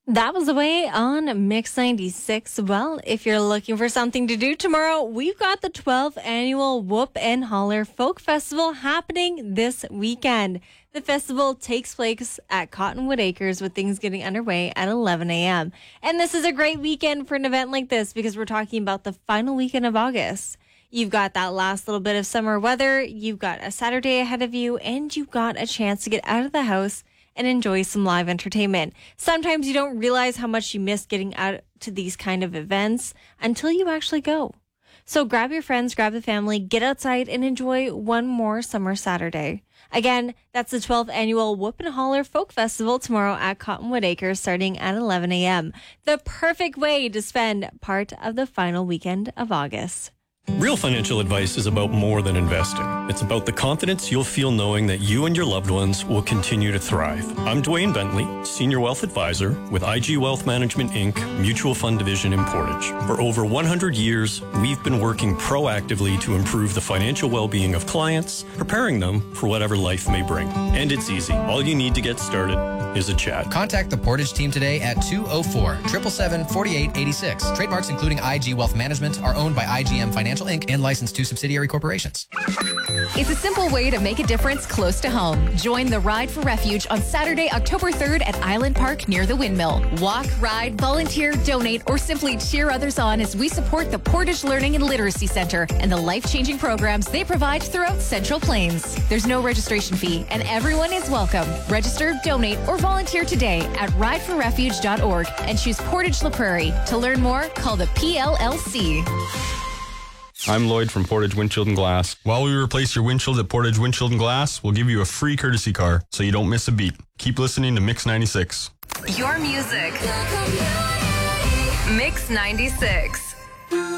That was away on Mix 96. Well, if you're looking for something to do tomorrow, we've got the 12th annual Whoop and Holler Folk Festival happening this weekend. The festival takes place at Cottonwood Acres with things getting underway at 11 a.m. And this is a great weekend for an event like this because we're talking about the final weekend of August. You've got that last little bit of summer weather, you've got a Saturday ahead of you, and you've got a chance to get out of the house and enjoy some live entertainment. Sometimes you don't realize how much you miss getting out to these kind of events until you actually go. So grab your friends, grab the family, get outside and enjoy one more summer Saturday. Again, that's the 12th annual Whoop and Holler Folk Festival tomorrow at Cottonwood Acres starting at 11 a.m. The perfect way to spend part of the final weekend of August. Real financial advice is about more than investing. It's about the confidence you'll feel knowing that you and your loved ones will continue to thrive. I'm Dwayne Bentley, Senior Wealth Advisor with IG Wealth Management, Inc., Mutual Fund Division in Portage. For over 100 years, we've been working proactively to improve the financial well-being of clients, preparing them for whatever life may bring. And it's easy. All you need to get started is a chat. Contact the Portage team today at 204-777-4886. Trademarks including IG Wealth Management are owned by IGM Financial Inc. and licensed to subsidiary corporations. It's a simple way to make a difference close to home. Join the Ride for Refuge on Saturday, October 3rd at Island Park near the Windmill. Walk, ride, volunteer, donate, or simply cheer others on as we support the Portage Learning and Literacy Center and the life-changing programs they provide throughout Central Plains. There's no registration fee and everyone is welcome. Register, donate, or volunteer today at rideforrefuge.org and choose Portage La Prairie. To learn more, call the PLLC. I'm Lloyd from Portage Windshield and Glass. While we replace your windshield at Portage Windshield and Glass, we'll give you a free courtesy car so you don't miss a beat. Keep listening to Mix 96. Your music. Mix 96.